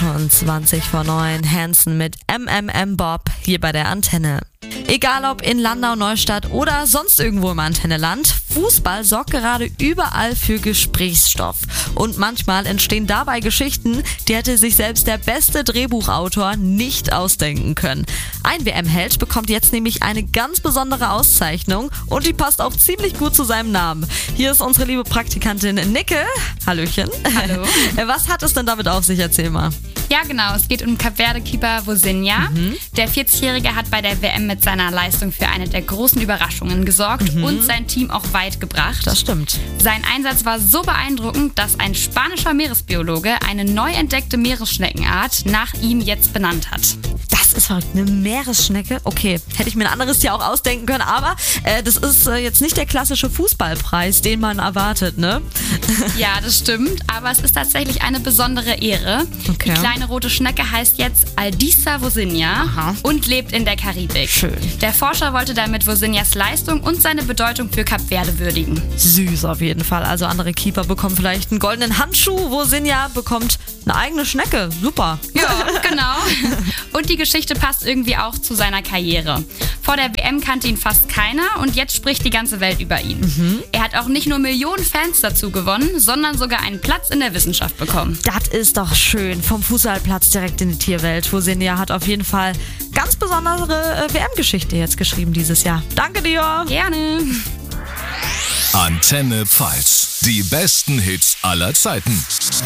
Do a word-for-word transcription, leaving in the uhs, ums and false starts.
schon zwanzig vor neun. Hansen mit M M M Bob hier bei der Antenne. Egal ob in Landau, Neustadt oder sonst irgendwo im Antenneland, Fußball sorgt gerade überall für Gesprächsstoff. Und manchmal entstehen dabei Geschichten, die hätte sich selbst der beste Drehbuchautor nicht ausdenken können. Ein W M-Held bekommt jetzt nämlich eine ganz besondere Auszeichnung und die passt auch ziemlich gut zu seinem Namen. Hier ist unsere liebe Praktikantin Nicke. Hallöchen. Hallo. Was hat es denn damit auf sich? Erzähl mal. Ja, genau. Es geht um Kap-Verde-Keeper Vozinha. Mhm. Der vierzigjährige hat bei der W M mit seiner Leistung für eine der großen Überraschungen gesorgt Mhm. und sein Team auch weit gebracht. Das stimmt. Sein Einsatz war so beeindruckend, dass ein spanischer Meeresbiologe eine neu entdeckte Meeresschneckenart nach ihm jetzt benannt hat. Das ist verrückt, eine Meeresschnecke. Okay, hätte ich mir ein anderes Tier auch ausdenken können, aber äh, das ist äh, jetzt nicht der klassische Fußballpreis, den man erwartet, ne? Ja, das stimmt, aber es ist tatsächlich eine besondere Ehre. Okay. Die kleine rote Schnecke heißt jetzt Aldisa Vozinha Aha. und lebt in der Karibik. Schön. Der Forscher wollte damit Vozinhas Leistung und seine Bedeutung für Kap Verde würdigen. Süß auf jeden Fall. Also andere Keeper bekommen vielleicht einen goldenen Handschuh, Vozinha bekommt eine eigene Schnecke. Super. Ja, genau. Und die Geschichte passt irgendwie auch zu seiner Karriere. Vor der W M kannte ihn fast keiner und jetzt spricht die ganze Welt über ihn. Mhm. Er hat auch nicht nur Millionen Fans dazu gewonnen, sondern sogar einen Platz in der Wissenschaft bekommen. Das ist doch schön. Vom Fußballplatz direkt in die Tierwelt. Vozinha hat auf jeden Fall ganz besondere äh, W M-Geschichte jetzt geschrieben dieses Jahr. Danke dir. Gerne. Antenne Pfalz. Die besten Hits aller Zeiten.